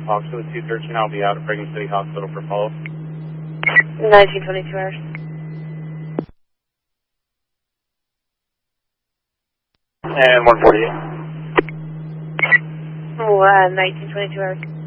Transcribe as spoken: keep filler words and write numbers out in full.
Foxwood two thirteen. I'll be out of Brigham City Hospital for follow-up. nineteen twenty-two hours. And one forty-eight. Oh, uh, nineteen twenty-two hours.